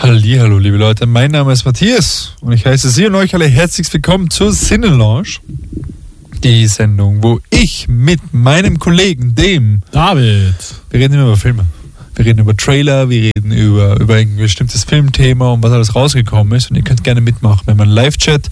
Hallihallo, liebe Leute, mein Name ist Matthias und ich heiße Sie und euch alle herzlich willkommen zur Cinelounge. Die Sendung, wo ich mit meinem Kollegen, dem David, wir reden immer über Filme. Wir reden über Trailer, wir reden über ein bestimmtes Filmthema und was alles rausgekommen ist. Und ihr könnt gerne mitmachen, wenn man Live-Chat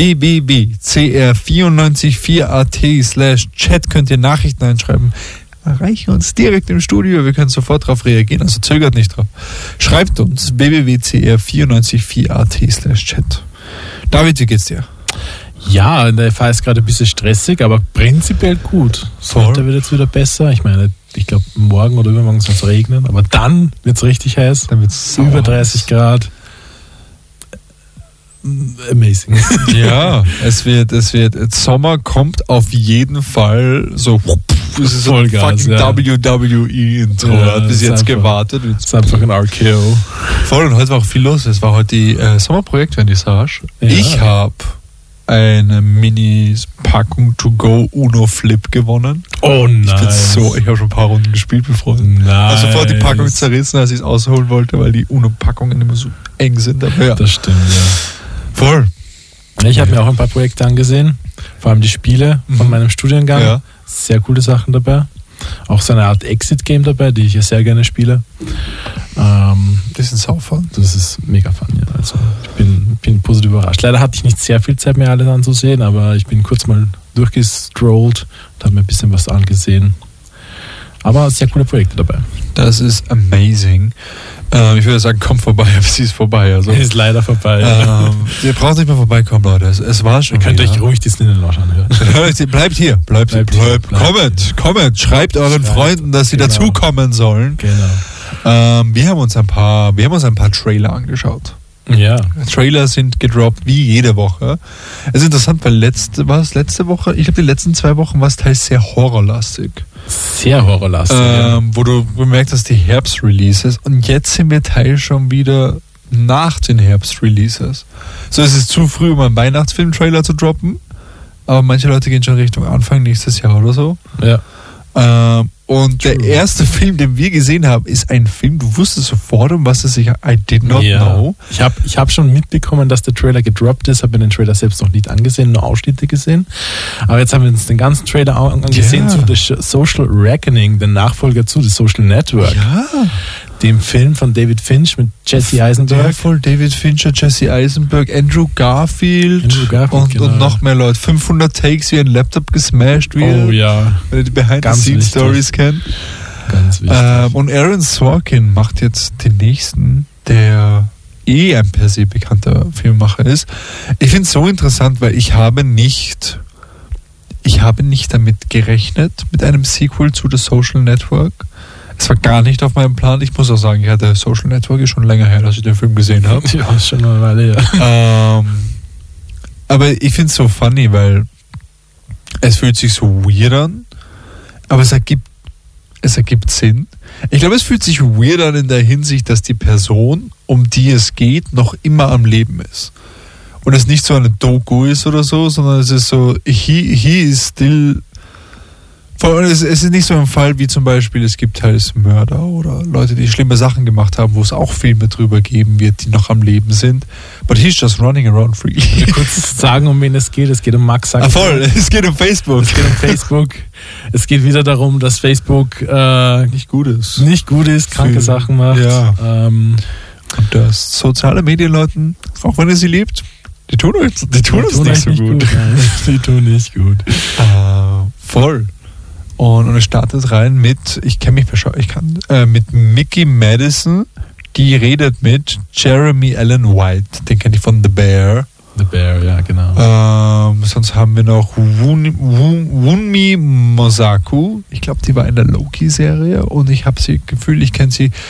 www.cr944at/chat könnt ihr Nachrichten einschreiben. Erreichen uns direkt im Studio, wir können sofort darauf reagieren, also zögert nicht drauf. Schreibt uns www.cr944at/chat. David, wie geht's dir? Ja, der Fall ist gerade ein bisschen stressig, aber prinzipiell gut. Das Wetter wird jetzt wieder besser. Ich meine, ich glaube, morgen oder übermorgen soll es regnen, aber dann wird es richtig heiß. Dann wird es über 30 Grad. Amazing. Ja, es wird, Sommer kommt auf jeden Fall so, es ist so ein fucking WWE-Intro, hat bis jetzt gewartet. Es ist einfach ein RKO. Voll, und heute war auch viel los. Es war heute die Sommerprojekt-Vernissage. Ja. Ich habe eine Mini-Packung To-Go Uno-Flip gewonnen. Oh nice. Ich habe schon ein paar Runden gespielt, befreundet. Nice. Ich habe sofort die Packung zerrissen, als ich es ausholen wollte, weil die Uno-Packungen immer so eng sind. Aber ja. Das stimmt, ja. Voll. Ich habe mir auch ein paar Projekte angesehen, vor allem die Spiele von meinem Studiengang. Ja. Sehr coole Sachen dabei. Auch so eine Art Exit-Game dabei, die ich ja sehr gerne spiele. Das ist saufun. Das ist mega fun, ja. Also ich bin positiv überrascht. Leider hatte ich nicht sehr viel Zeit, mir alles anzusehen, aber ich bin kurz mal durchgestrollt und habe mir ein bisschen was angesehen. Aber sehr coole Projekte dabei. Das ist amazing. Ich würde sagen, kommt vorbei, aber sie ist vorbei. Also, ist leider vorbei. Ihr braucht nicht mehr vorbeikommen, Leute. Es war schon. Ihr könnt euch ruhig die Cinelounge anhören. Bleibt hier. Bleibt. Kommt. Schreibt euren Freunden, dass sie dazukommen sollen. Genau. Wir haben uns ein paar Trailer angeschaut. Ja. Trailer sind gedroppt wie jede Woche. Es ist interessant, weil letzte Woche, ich glaube die letzten 2 Wochen war es teils sehr horrorlastig. Sehr horrorlastig. Wo du bemerkt hast, die Herbst-Releases, und jetzt sind wir teils schon wieder nach den Herbst-Releases. So, es ist zu früh, um einen Weihnachtsfilm-Trailer zu droppen, aber manche Leute gehen schon Richtung Anfang nächstes Jahr oder so. Ja. Und der erste Film, den wir gesehen haben, ist ein Film, du wusstest sofort, um was es sich I did not know. Ich hab schon mitbekommen, dass der Trailer gedroppt ist, habe mir den Trailer selbst noch nicht angesehen, nur Ausschnitte gesehen. Aber jetzt haben wir uns den ganzen Trailer angesehen zu The Social Reckoning, den Nachfolger zu The Social Network. Ja. Dem Film von David Finch mit Jesse Eisenberg. Ja, voll David Fincher, Jesse Eisenberg, Andrew Garfield und noch mehr Leute. 500 Takes, wie ein Laptop gesmashed wird. Oh ja. Wenn ihr die Behind-the-Scenes-Stories kennt. Ganz wichtig. Und Aaron Sorkin macht jetzt den nächsten, der ein per se bekannter Filmemacher ist. Ich finde es so interessant, weil ich habe nicht damit gerechnet, mit einem Sequel zu The Social Network. Es war gar nicht auf meinem Plan. Ich muss auch sagen, der Social Network ist schon länger her, dass ich den Film gesehen habe. Ja, ist schon eine Weile, ja. Aber ich finde es so funny, weil es fühlt sich so weird an, aber es ergibt Sinn. Ich glaube, es fühlt sich weird an in der Hinsicht, dass die Person, um die es geht, noch immer am Leben ist. Und es nicht so eine Doku ist oder so, sondern es ist so, he is still. Es ist nicht so ein Fall wie zum Beispiel, es gibt halt Mörder oder Leute, die schlimme Sachen gemacht haben, wo es auch Filme drüber geben wird, die noch am Leben sind. But he's just running around free. Ich will kurz sagen, um wen es geht. Es geht um Max Zuckerberg. Voll, es geht um Facebook. Es geht wieder darum, dass Facebook nicht gut ist, kranke Sachen macht. Ja. Und dass soziale Medienleuten, auch wenn ihr sie liebt, die tun uns nicht so gut. Die tun nicht gut. Voll. Und es startet rein mit, mit Mickey Madison, die redet mit Jeremy Allen White, den kenne ich von The Bear. The Bear, ja, genau. Sonst haben wir noch Wunmi Mosaku, ich glaube, die war in der Loki-Serie und ich habe sie gefühlt, ich kenne sie.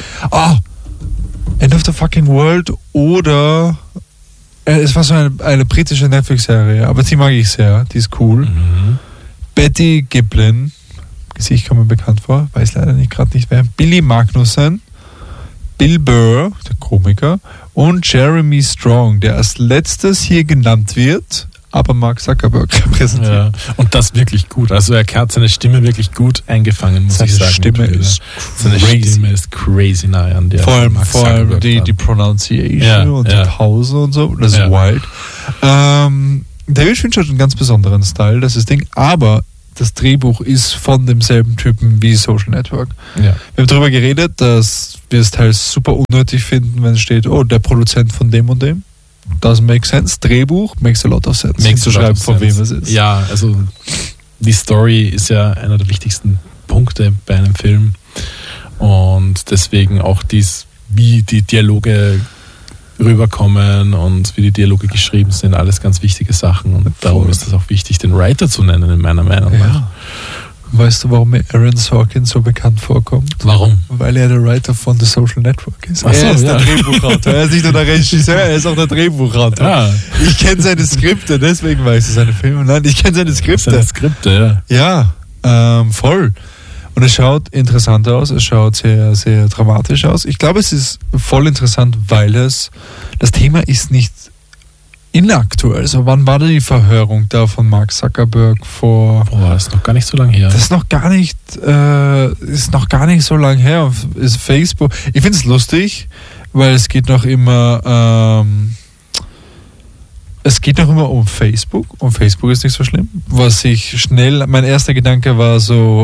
End of the Fucking World oder es war so eine britische Netflix-Serie, aber die mag ich sehr, die ist cool. Betty Giblin, Gesicht kommt mir bekannt vor, weiß leider gerade nicht wer. Billy Magnussen, Bill Burr, der Komiker, und Jeremy Strong, der als letztes hier genannt wird, aber Mark Zuckerberg repräsentiert. Ja. Und das wirklich gut. Also er hat seine Stimme wirklich gut eingefangen, muss ich sagen. Seine Stimme ist crazy nah an der. Vor allem die Pronunciation und die Pause und so. Das ist wild. David Fincher hat einen ganz besonderen Style, das ist das Ding. Aber das Drehbuch ist von demselben Typen wie Social Network. Ja. Wir haben darüber geredet, dass wir es teils super unnötig finden, wenn es steht, oh, der Produzent von dem und dem. Doesn't make sense. Drehbuch makes a lot of sense. Makes zu schreiben, von wem es ist. Ja, also die Story ist ja einer der wichtigsten Punkte bei einem Film. Und deswegen auch wie die Dialoge rüberkommen und wie die Dialoge geschrieben sind, alles ganz wichtige Sachen. Und darum ist es auch wichtig, den Writer zu nennen, in meiner Meinung nach. Weißt du, warum mir Aaron Sorkin so bekannt vorkommt? Warum? Weil er der Writer von The Social Network ist. Ach so, er ist der Drehbuchautor. Er ist nicht nur der Regisseur, er ist auch der Drehbuchautor. Ja. Ich kenne seine Skripte, deswegen weiß ich seine Filme. Nein, ich kenne seine Skripte. Ja, voll. Und es schaut interessant aus, es schaut sehr, sehr dramatisch aus. Ich glaube, es ist voll interessant, weil das Thema ist nicht inaktuell. Also wann war die Verhörung da von Mark Zuckerberg vor... Das ist noch gar nicht so lange her. Das ist noch gar nicht so lange her. Ist Facebook. Ich finde es lustig, weil es geht noch immer um Facebook. Und Facebook ist nicht so schlimm. Mein erster Gedanke war so,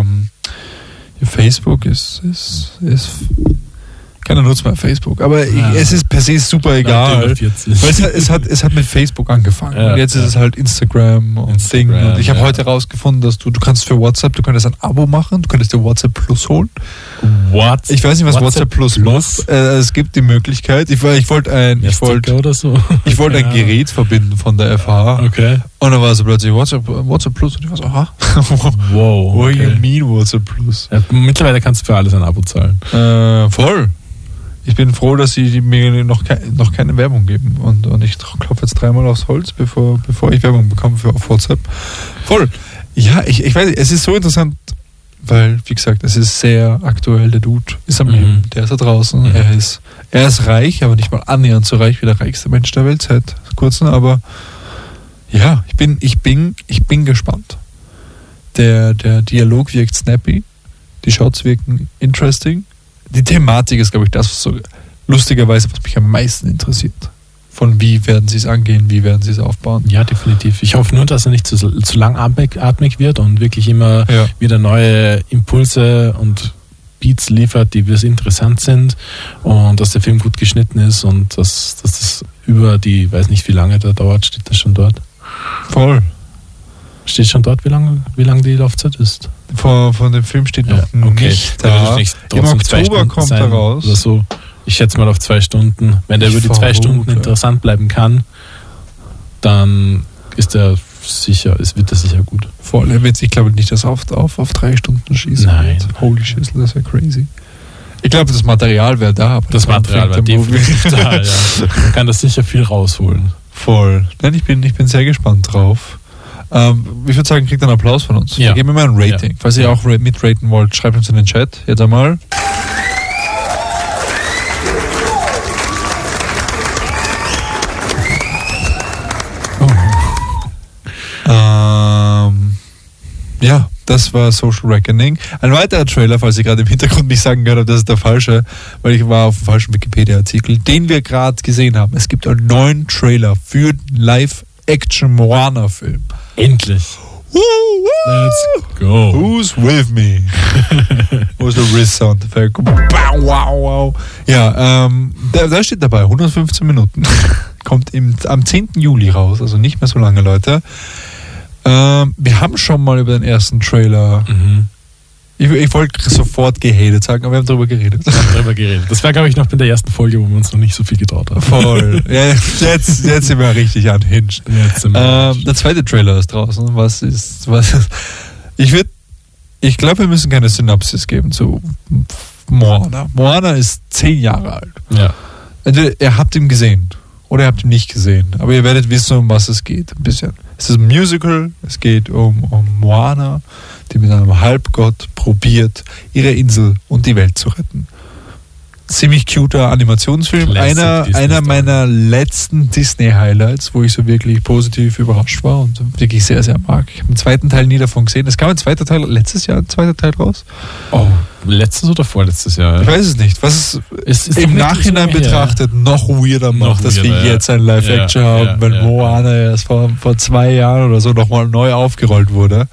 Facebook ist keiner nutzt mehr Facebook, aber es ist per se super egal, weil es hat mit Facebook angefangen und jetzt ist es halt Instagram und Ding und ich habe heute rausgefunden, dass du kannst für WhatsApp, du könntest ein Abo machen, du könntest dir WhatsApp Plus holen. Ich weiß nicht, was WhatsApp Plus macht. Es gibt die Möglichkeit, ich wollte ein Gerät verbinden von der FH und dann war so plötzlich WhatsApp Plus und ich war so, aha. Wow. What do you mean WhatsApp Plus? Ja, mittlerweile kannst du für alles ein Abo zahlen. Voll. Ich bin froh, dass sie mir noch keine Werbung geben. Und ich klopfe jetzt 3-mal aufs Holz, bevor ich Werbung bekomme auf WhatsApp. Voll. Ja, ich weiß nicht, es ist so interessant, weil, wie gesagt, es ist sehr aktuell. Der Dude ist am Leben, der ist da draußen. Er ist reich, aber nicht mal annähernd so reich wie der reichste Mensch der Welt seit kurzem. Aber ja, ich bin gespannt. Der Dialog wirkt snappy, die Shots wirken interesting. Die Thematik ist, glaube ich, das, was so lustigerweise, was mich am meisten interessiert. Von wie werden sie es angehen, wie werden sie es aufbauen. Ja, definitiv. Ich hoffe nur, dass er nicht zu langatmig wird und wirklich immer wieder neue Impulse und Beats liefert, die interessant sind und dass der Film gut geschnitten ist und dass das über die, weiß nicht wie lange der dauert, steht das schon dort? Voll. Steht schon dort, wie lange die Laufzeit ist? Von dem Film steht noch nicht da. Im Oktober kommt er raus. Oder so. Ich schätze mal auf 2 Stunden. Wenn der über die 2 Stunden interessant bleiben kann, dann wird er sicher gut. Vor allem wird, ich glaube nicht, dass er auf 3 Stunden schießen wird. Holy shit, das wäre crazy. Ich glaube, das Material wäre da. Das Material wäre definitiv da, ja. Man kann das sicher viel rausholen. Voll. Nein, ich bin sehr gespannt drauf. Ich würde sagen, kriegt einen Applaus von uns. Wir geben immer ein Rating. Ja. Falls ihr auch mitraten wollt, schreibt uns in den Chat. Jetzt einmal. Ja, das war Social Reckoning. Ein weiterer Trailer, falls ich gerade im Hintergrund nicht sagen gehört habe, das ist der falsche, weil ich war auf dem falschen Wikipedia-Artikel, den wir gerade gesehen haben. Es gibt einen neuen Trailer für den Live-Action-Moana-Film. Endlich. Let's go. Who's with me? Wo ist der Riss-Sound-Effekt? Wow. Ja, da steht dabei, 115 Minuten. Kommt am 10. Juli raus, also nicht mehr so lange, Leute. Wir haben schon mal über den ersten Trailer. Ich wollte sofort gehatet sagen, aber wir haben darüber geredet. Das war, glaube ich, noch in der ersten Folge, wo wir uns noch nicht so viel getraut haben. Voll. Ja, jetzt sind wir richtig unhinged. Der zweite Trailer ist draußen. Was ist? Ich glaube, wir müssen keine Synopsis geben zu Moana. Moana ist 10 Jahre alt. Ja. Entweder ihr habt ihn gesehen oder ihr habt ihn nicht gesehen. Aber ihr werdet wissen, um was es geht. Ein bisschen. Es ist ein Musical. Es geht um Moana, die mit einem Halbgott probiert, ihre Insel und die Welt zu retten. ziemlich cuter Animationsfilm. Einer meiner letzten Disney-Highlights, wo ich so wirklich positiv überrascht war und wirklich sehr, sehr mag. Ich habe den zweiten Teil nie davon gesehen. Es kam ein zweiter Teil, letztes Jahr ein zweiter Teil raus. Oh, letztes oder vorletztes Jahr? Ich weiß es nicht. Was ist im Nachhinein so betrachtet noch weirder macht, dass wir jetzt ein Live-Action haben, wenn Moana erst vor 2 Jahren oder so nochmal neu aufgerollt wurde.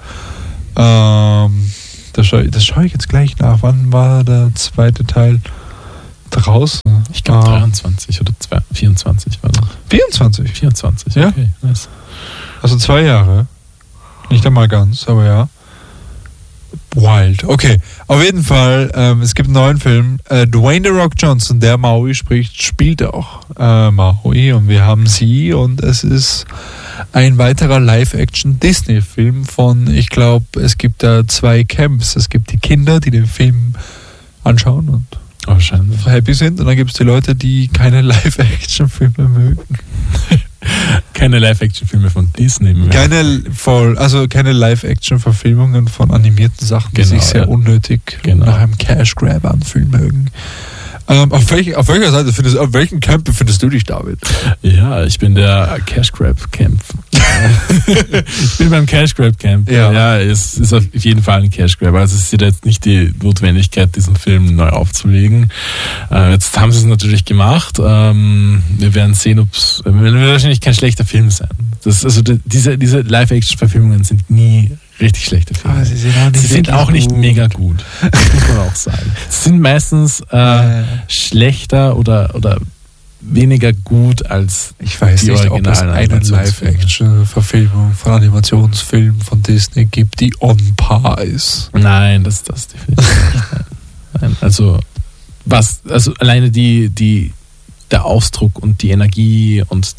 Das schaue ich jetzt gleich nach. Wann war der zweite Teil draußen? Ich glaube 23 oder 24 war das. 24? 24, ja. Okay, nice. Also 2 Jahre. Nicht einmal ganz, aber ja. Wild. Okay, auf jeden Fall, es gibt einen neuen Film. Dwayne The Rock Johnson, der Maui spricht, spielt auch Maui und wir haben sie und es ist ein weiterer Live-Action-Disney-Film von, ich glaube, es gibt da 2 Camps. Es gibt die Kinder, die den Film anschauen und wahrscheinlich happy sind und dann gibt es die Leute, die keine Live-Action-Filme mögen. Keine Live-Action-Filme von Disney mehr. Keine Live-Action-Verfilmungen von animierten Sachen, die sich sehr unnötig nach einem Cash-Grab anfühlen mögen. Auf welchem Camp befindest du dich, David? Ja, ich bin der Cash Grab Camp. Ich bin beim Cash Grab Camp. Ja, es ist auf jeden Fall ein Cash Grab. Also es ist jetzt nicht die Notwendigkeit, diesen Film neu aufzulegen. Jetzt haben sie es natürlich gemacht. Wir werden sehen, ob es wird wahrscheinlich kein schlechter Film sein. Diese Live-Action-Verfilmungen sind nie richtig schlechte Filme. Sie sind auch nicht mega gut. Das muss man auch sagen. Sie sind meistens schlechter oder weniger gut als ich weiß die nicht, ob es originalen eine Live-Action-Verfilmung von Animationsfilmen von Disney gibt, die on par ist. Nein, das definitiv nicht. Nein. Also alleine der Ausdruck und die Energie und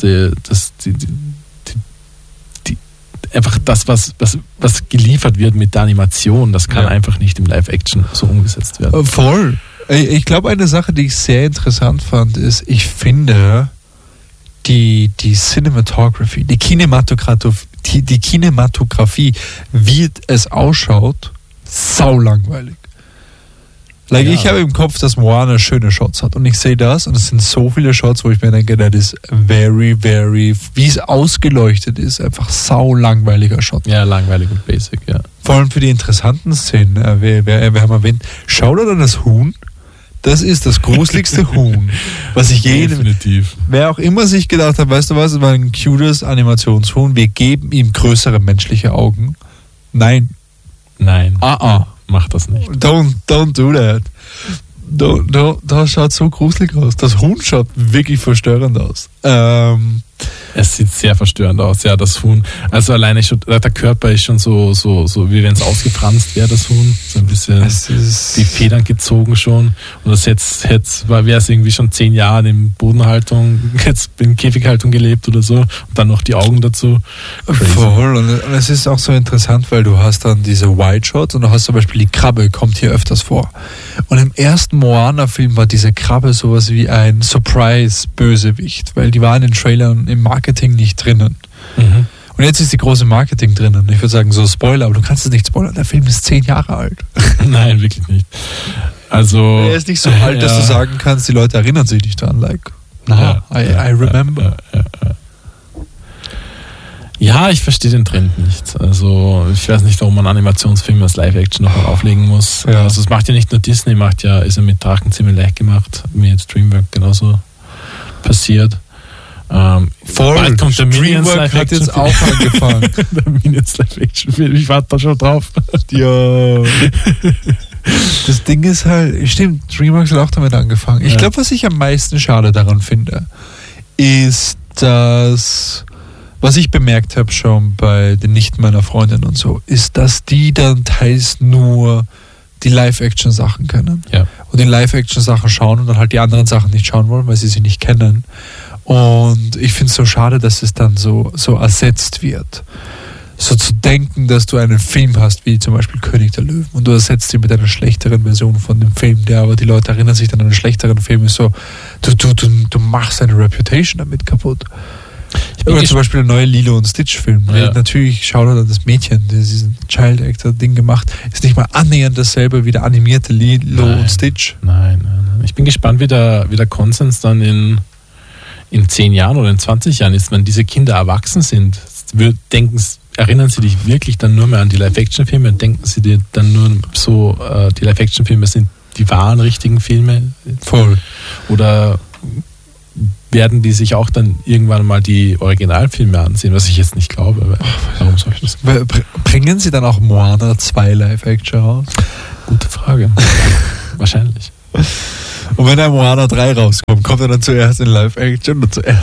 einfach das, was geliefert wird mit der Animation, das kann einfach nicht im Live-Action so umgesetzt werden. Voll. Ich glaube, eine Sache, die ich sehr interessant fand, ist, ich finde die Cinematography, die Kinematografie, wie es ausschaut, sau langweilig. Ich habe im Kopf, dass Moana schöne Shots hat und ich sehe das und es sind so viele Shots, wo ich mir denke, das ist very, very, wie es ausgeleuchtet ist, einfach sau langweiliger Shot. Ja, langweilig und basic, ja. Vor allem für die interessanten Szenen, wir haben erwähnt, schau dir dann das Huhn, das ist das gruseligste Huhn, was ich definitiv. Wer auch immer sich gedacht hat, weißt du was, es war ein cutes Animationshuhn, wir geben ihm größere menschliche Augen. Nein. Mach das nicht. Don't do that. Das schaut so gruselig aus. Das Huhn schaut wirklich verstörend aus. Es sieht sehr verstörend aus, ja, das Huhn. Also alleine schon, der Körper ist schon so wie wenn es ausgefranst wäre, das Huhn. So ein bisschen die Federn gezogen schon. Und das jetzt wäre es irgendwie schon 10 Jahre in Bodenhaltung, jetzt in Käfighaltung gelebt oder so. Und dann noch die Augen dazu. Crazy. Voll. Und es ist auch so interessant, weil du hast dann diese Wide Shots und du hast zum Beispiel die Krabbe, kommt hier öfters vor. Und im ersten Moana-Film war diese Krabbe sowas wie ein Surprise-Bösewicht, weil die war in den Trailern im Marketing nicht drinnen. Mhm. Und jetzt ist die große Marketing drinnen. Ich würde sagen, so Spoiler, aber du kannst es nicht spoilern. Der Film ist 10 Jahre alt. Nein, wirklich nicht. Also, er ist nicht so alt, dass du sagen kannst, die Leute erinnern sich nicht dran. I remember. Ja, ich verstehe den Trend nicht. Also ich weiß nicht, warum man Animationsfilme als Live-Action nochmal auflegen muss. Ja. Also es macht ja nicht nur Disney, ist ja mit Drachen ziemlich leicht gemacht, wie jetzt DreamWorks genauso passiert. Voll. Kommt der Minions DreamWorks hat jetzt auch angefangen. Der Minions Live-Action-Film, ich warte da schon drauf. Ja. Das Ding ist halt, stimmt, DreamWorks hat auch damit angefangen. Ich glaube, was ich am meisten schade daran finde, ist, dass, was ich bemerkt habe schon bei den Nichten meiner Freundin und so, ist, dass die dann teils nur die Live-Action-Sachen kennen. Ja. Und die Live-Action-Sachen schauen und dann halt die anderen Sachen nicht schauen wollen, weil sie sie nicht kennen. Und ich finde es so schade, dass es dann so ersetzt wird. So zu denken, dass du einen Film hast, wie zum Beispiel König der Löwen, und du ersetzt ihn mit einer schlechteren Version von dem Film, der aber die Leute erinnern sich dann an einen schlechteren Film, ist so, du machst deine Reputation damit kaputt. Oder zum Beispiel der neue Lilo und Stitch-Film. Ja. Natürlich schaut er dann das Mädchen, der diesen Child-Actor-Ding gemacht, ist nicht mal annähernd dasselbe wie der animierte Lilo und Stitch. Nein. sein. Ich bin gespannt, wie der Konsens dann in 10 Jahren oder in 20 Jahren ist, wenn diese Kinder erwachsen sind. Erinnern sie dich wirklich dann nur mehr an die Live-Action-Filme? Denken sie dir dann nur so, die Live-Action-Filme sind die wahren, richtigen Filme? Voll. Oder werden die sich auch dann irgendwann mal die Originalfilme ansehen, was ich jetzt nicht glaube. Aber warum soll ich das? Bringen sie dann auch Moana 2 Live-Action raus? Gute Frage. Wahrscheinlich. Und wenn ein Moana 3 rauskommt, kommt er dann zuerst in Live-Action oder zuerst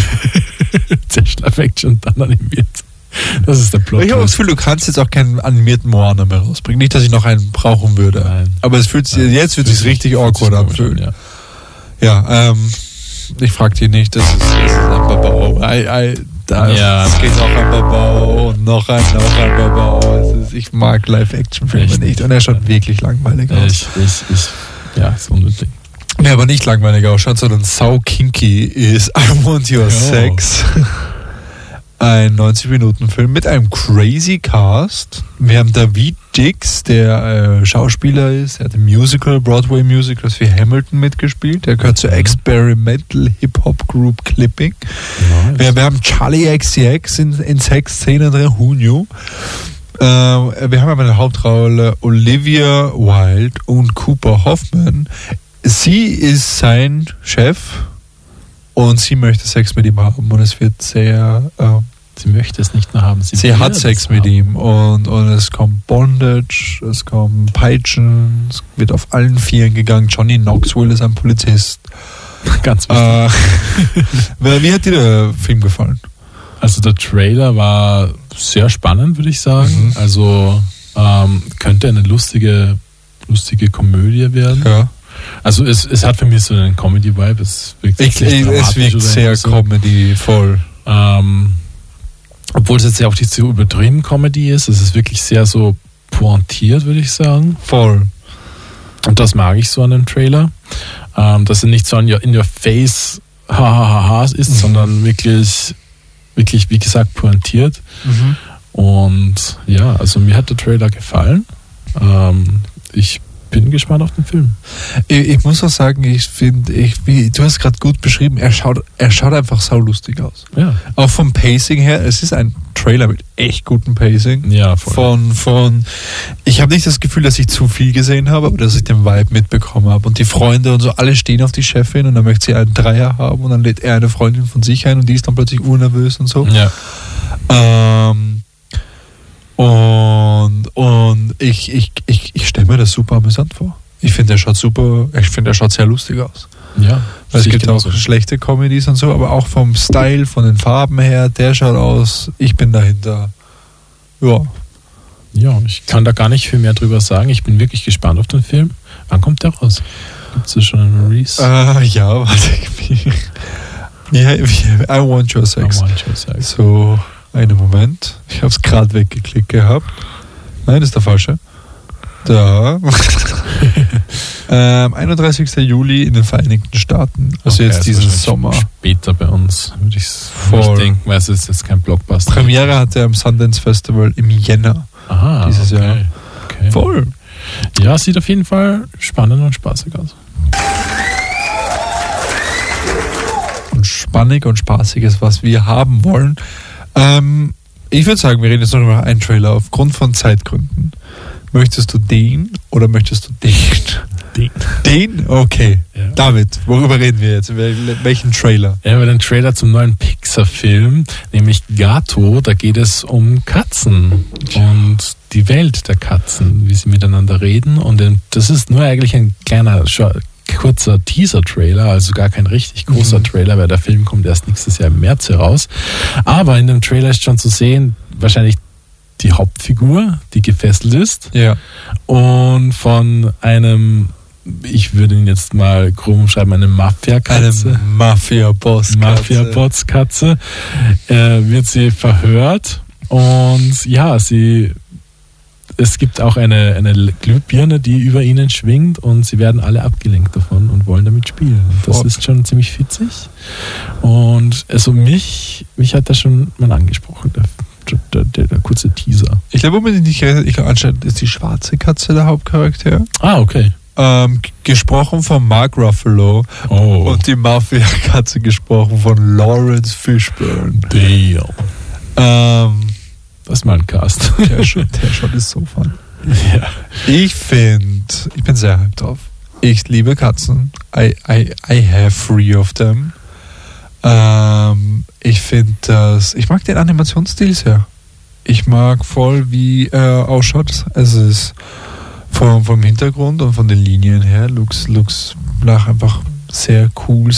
Live-Action und dann animiert. Das ist der Plot. Ich habe das Gefühl, du kannst jetzt auch keinen animierten Moana mehr rausbringen. Nicht, dass ich noch einen brauchen würde. Nein. Aber es fühlt sich, jetzt wird es sich richtig awkward anfühlen. Ja. Ich frag dich nicht, das ist ein Babau. Es geht noch ein Babau und noch ein Babau. Ich mag Live-Action-Filme nicht und er schaut wirklich langweilig aus. Ist unnötig. Nee, aber nicht langweilig ausschaut, sondern sau kinky ist I Want Your Sex. Ein 90-Minuten-Film mit einem crazy Cast. Wir haben Daveed Diggs, der Schauspieler ist. Er hat im Broadway-Musical wie Hamilton mitgespielt. Er gehört zur Experimental Hip-Hop-Group Clipping. Nice. Wir haben Charlie XCX in Sexszenen drin, Who Knew? Wir haben aber in der Hauptrolle Olivia Wilde und Cooper Hoffman. Sie ist sein Chef. Und sie möchte Sex mit ihm haben und es wird sehr... sie möchte es nicht nur haben. Sie hat Sex mit ihm und es kommt Bondage, es kommen Peitschen, es wird auf allen Vieren gegangen. Johnny Knoxville ist ein Polizist. Ganz wichtig. Wie hat dir der Film gefallen? Also der Trailer war sehr spannend, würde ich sagen. Also könnte eine lustige Komödie werden. Ja. Also es hat für mich so einen Comedy-Vibe. Es wirkt sehr so. Comedy voll. Obwohl es jetzt ja auch nicht so übertrieben Comedy ist. Es ist wirklich sehr so pointiert, würde ich sagen. Voll. Und das mag ich so an dem Trailer. Dass er nicht so in your face ist, sondern wirklich, wie gesagt, pointiert. Und ja, also mir hat der Trailer gefallen. Ich bin gespannt auf den Film. Ich muss auch sagen, du hast gerade gut beschrieben, er schaut einfach saulustig aus. Ja. Auch vom Pacing her, es ist ein Trailer mit echt gutem Pacing. Ja, voll. Ich habe nicht das Gefühl, dass ich zu viel gesehen habe, aber dass ich den Vibe mitbekommen habe. Und die Freunde und so, alle stehen auf die Chefin und dann möchte sie einen Dreier haben und dann lädt er eine Freundin von sich ein und die ist dann plötzlich urnervös und so. Ja. Und ich stelle mir das super amüsant vor. Ich finde, er schaut sehr lustig aus. Ja. Weil es gibt auch schlechte Comedies und so, aber auch vom Style, von den Farben her, der schaut aus, ich bin dahinter. Ja. Ja, ich kann da gar nicht viel mehr drüber sagen. Ich bin wirklich gespannt auf den Film. Wann kommt der raus? Gibt es da schon einen Release? Ja, warte. I Want Your Sex. So, einen Moment. Ich habe es gerade weggeklickt gehabt. Nein, das ist der falsche. Da. 31. Juli in den Vereinigten Staaten. Also okay, jetzt diesen Sommer. Später bei uns, würde ich denken, weil es ist jetzt kein Blockbuster. Premiere hatte er am Sundance Festival im Jänner dieses Jahr. Okay. Voll. Ja, sieht auf jeden Fall spannend und spaßig aus. Und spannend und spaßig ist, was wir haben wollen. Ich würde sagen, wir reden jetzt noch über einen Trailer aufgrund von Zeitgründen. Möchtest du den oder möchtest du den? Den? Okay. Ja. David, worüber reden wir jetzt? Welchen Trailer? Ja, über den Trailer zum neuen Pixar-Film, nämlich Gato. Da geht es um Katzen und die Welt der Katzen, wie sie miteinander reden. Und das ist nur eigentlich ein kleiner, kurzer Teaser-Trailer, also gar kein richtig großer Trailer, weil der Film kommt erst nächstes Jahr im März heraus. Aber in dem Trailer ist schon zu sehen, wahrscheinlich die Hauptfigur, die gefesselt ist. Ja. Und von einem, ich würde ihn jetzt mal grob umschreiben, eine Mafia-Katze. Eine Mafia-Boss-Katze. Wird sie verhört. Und ja, es gibt auch eine Glühbirne, die über ihnen schwingt und sie werden alle abgelenkt davon und wollen damit spielen. Das ist schon ziemlich witzig. Und also mich hat das schon mal angesprochen, der kurze Teaser. Ich glaube, anscheinend ist die schwarze Katze der Hauptcharakter. Ah, okay. gesprochen von Mark Ruffalo. Oh. Und die Mafia-Katze gesprochen von Lawrence Fishburne. Damn. Das ist mal ein Cast. Der Shot ist so fun. Ja. Ich bin sehr hyped drauf. Ich liebe Katzen. I have 3 of them. Ich mag den Animationsstil sehr. Ich mag voll, wie er ausschaut. Es ist vom Hintergrund und von den Linien her looks nach einfach sehr cool,